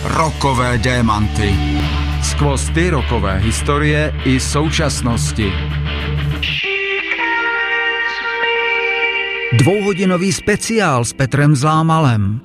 Rockové démanty. Skvosty rockové historie i současnosti. Dvouhodinový speciál s Petrem Zlámalem.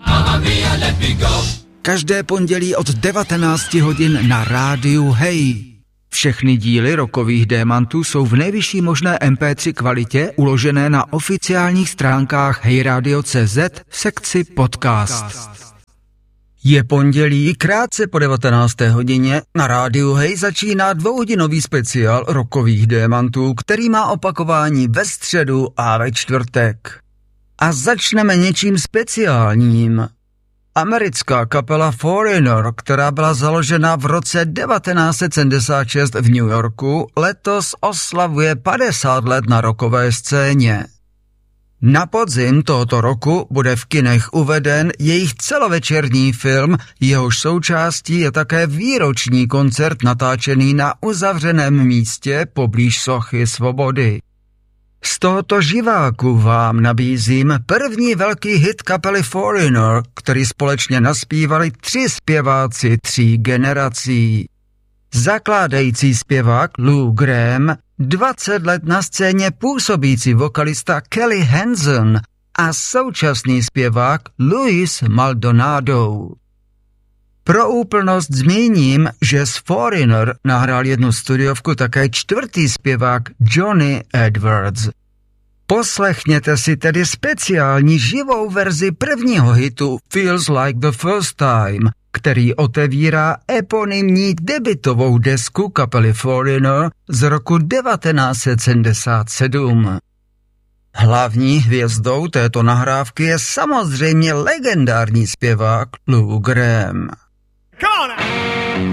Každé pondělí od 19 hodin na rádiu Hej. Všechny díly rokových démantů jsou v nejvyšší možné MP3 kvalitě uložené na oficiálních stránkách hejradio.cz v sekci podcast. Je pondělí, krátce po 19. hodině, na rádiu Hej začíná dvouhodinový speciál rokových démantů, který má opakování ve středu a ve čtvrtek. A začneme něčím speciálním. Americká kapela Foreigner, která byla založena v roce 1976 v New Yorku, letos oslavuje 50 let na rockové scéně. Na podzim tohoto roku bude v kinech uveden jejich celovečerní film, jehož součástí je také výroční koncert natáčený na uzavřeném místě poblíž Sochy Svobody. Z tohoto živáku vám nabízím první velký hit kapely Foreigner, který společně naspívali 3 zpěváci 3 generací. Zakládající zpěvák Lou Gramm, 20 let na scéně působící vokalista Kelly Hansen a současný zpěvák Luis Maldonado. Pro úplnost zmíním, že z Foreigner nahrál jednu studiovku také 4. zpěvák Johnny Edwards. Poslechněte si tedy speciální živou verzi prvního hitu Feels Like the First Time, který otevírá eponymní debutovou desku kapely Foreigner z roku 1977. Hlavní hvězdou této nahrávky je samozřejmě legendární zpěvák Lou Gramm. Come on!